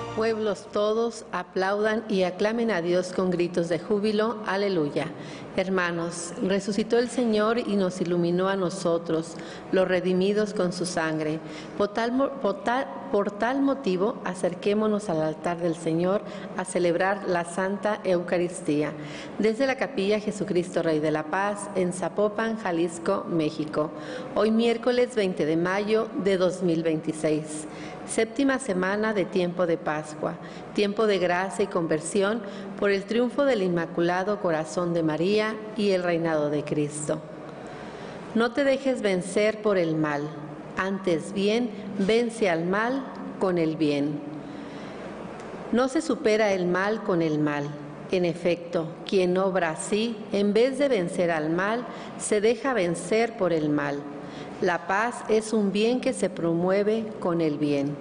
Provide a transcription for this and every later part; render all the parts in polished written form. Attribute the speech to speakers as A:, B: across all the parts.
A: Pueblos todos, aplaudan y aclamen a Dios con gritos de júbilo. Aleluya. Hermanos, resucitó el Señor y nos iluminó a nosotros, los redimidos con su sangre. Por tal motivo, acerquémonos al altar del Señor a celebrar la Santa Eucaristía. Desde la Capilla Jesucristo Rey de la Paz, en Zapopan, Jalisco, México. Hoy miércoles 20 de mayo de 2026. Séptima semana de tiempo de Pascua, tiempo de gracia y conversión por el triunfo del Inmaculado Corazón de María y el reinado de Cristo. No te dejes vencer por el mal, antes bien, vence al mal con el bien. No se supera el mal con el mal. En efecto, quien obra así, en vez de vencer al mal, se deja vencer por el mal. La paz es un bien que se promueve con el bien.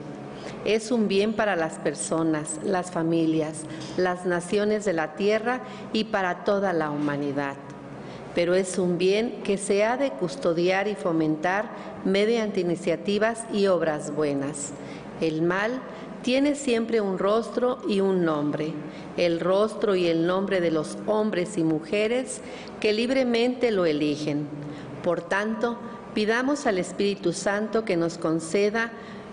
A: Es un bien para las personas, las familias, las naciones de la tierra y para toda la humanidad. Pero es un bien que se ha de custodiar y fomentar mediante iniciativas y obras buenas. El mal tiene siempre un rostro y un nombre, el rostro y el nombre de los hombres y mujeres que libremente lo eligen. Por tanto, pidamos al Espíritu Santo que nos conceda,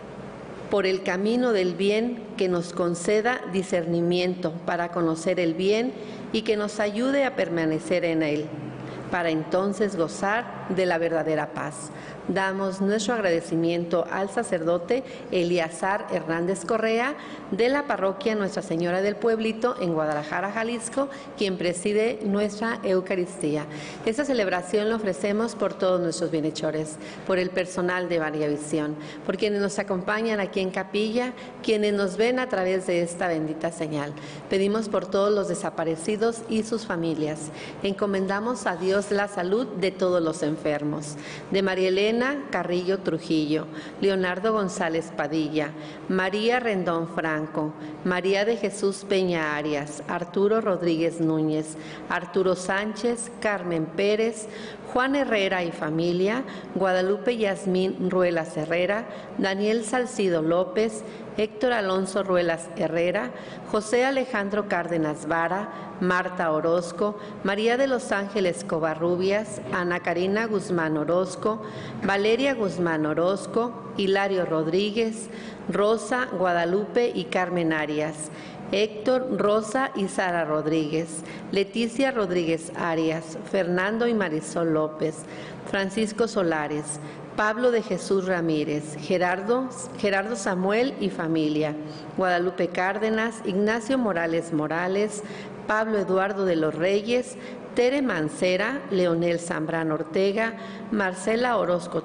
A: por el camino del bien, que nos conceda discernimiento para conocer el bien y que nos ayude a permanecer en él, para entonces gozar de la verdadera paz. Damos nuestro agradecimiento al sacerdote Eleazar Hernández Correa de la parroquia Nuestra Señora del Pueblito en Guadalajara, Jalisco, quien preside nuestra Eucaristía. Esta celebración la ofrecemos por todos nuestros bienhechores, por el personal de María Visión, por quienes nos acompañan aquí en capilla, quienes nos ven a través de esta bendita señal. Pedimos por todos los desaparecidos y sus familias. Encomendamos a Dios la salud de todos los enfermos, de María Elena Carrillo Trujillo, Leonardo González Padilla, María Rendón Franco, María de Jesús Peña Arias, Arturo Rodríguez Núñez, Arturo Sánchez, Carmen Pérez, Juan Herrera y familia, Guadalupe Yasmín Ruelas Herrera, Daniel Salcido López, Héctor Alonso Ruelas Herrera, José Alejandro Cárdenas Vara, Marta Orozco, María de los Ángeles Covarrubias, Ana Karina Guzmán Orozco, Valeria Guzmán Orozco, Hilario Rodríguez, Rosa, Guadalupe y Carmen Arias, Héctor, Rosa y Sara Rodríguez, Leticia Rodríguez Arias, Fernando y Marisol López, Francisco Solares, Pablo de Jesús Ramírez, Gerardo Samuel y familia, Guadalupe Cárdenas, Ignacio Morales Morales, Pablo Eduardo de los Reyes, Tere Mancera, Leonel Zambrano Ortega, Marcela Orozco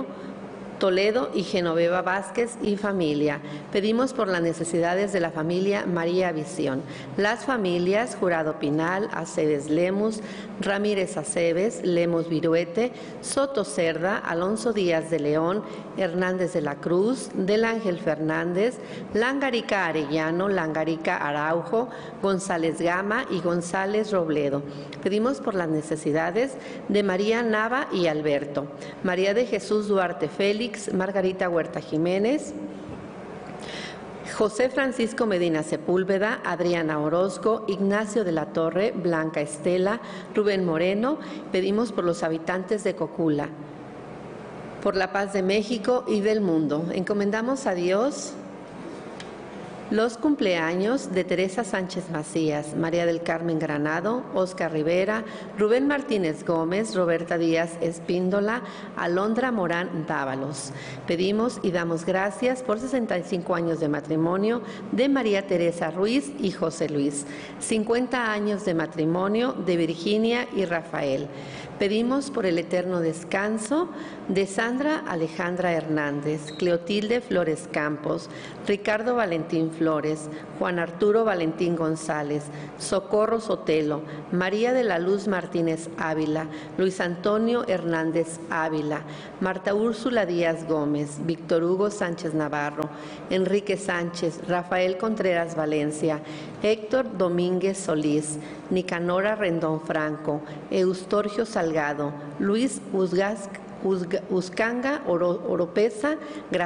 A: Toledo y Genoveva Vázquez y familia. Pedimos por las necesidades de la familia María Visión. Las familias Jurado Pinal, Aceves Lemus, Ramírez Aceves, Lemos Viruete, Soto Cerda, Alonso Díaz de León, Hernández de la Cruz, Del Ángel Fernández, Langarica Arellano, Langarica Araujo, González Gama y González Robledo. Pedimos por las necesidades de María Nava y Alberto, María de Jesús Duarte Félix, Margarita Huerta Jiménez, José Francisco Medina Sepúlveda, Adriana Orozco, Ignacio de la Torre, Blanca Estela, Rubén Moreno. Pedimos por los habitantes de Cocula, por la paz de México y del mundo. Encomendamos a Dios los cumpleaños de Teresa Sánchez Macías, María del Carmen Granado, Oscar Rivera, Rubén Martínez Gómez, Roberta Díaz Espíndola, Alondra Morán Dávalos. Pedimos y damos gracias por 65 años de matrimonio de María Teresa Ruiz y José Luis, 50 años de matrimonio de Virginia y Rafael. Pedimos por el eterno descanso de Sandra Alejandra Hernández, Cleotilde Flores Campos, Ricardo Valentín Flores, Juan Arturo Valentín González, Socorro Sotelo, María de la Luz Martínez Ávila, Luis Antonio Hernández Ávila, Marta Úrsula Díaz Gómez, Víctor Hugo Sánchez Navarro, Enrique Sánchez, Rafael Contreras Valencia, Héctor Domínguez Solís, Nicanora Rendón Franco, Eustorgio Salgado, Luis Uzcanga Oropesa,